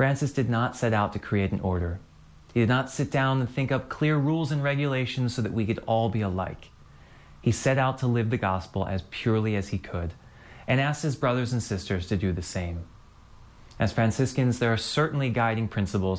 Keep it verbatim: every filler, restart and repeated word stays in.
Francis did not set out to create an order. He did not sit down and think up clear rules and regulations so that we could all be alike. He set out to live the gospel as purely as he could, and asked his brothers and sisters to do the same. As Franciscans, there are certainly guiding principles